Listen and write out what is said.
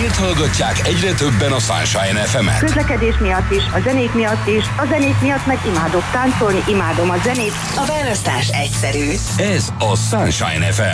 Miért hallgatják egyre többen a Sunshine FM-et? Közlekedés miatt is, a zenék miatt is, a zenék miatt meg imádok táncolni, imádom a zenét. A választás egyszerű. Ez a Sunshine FM.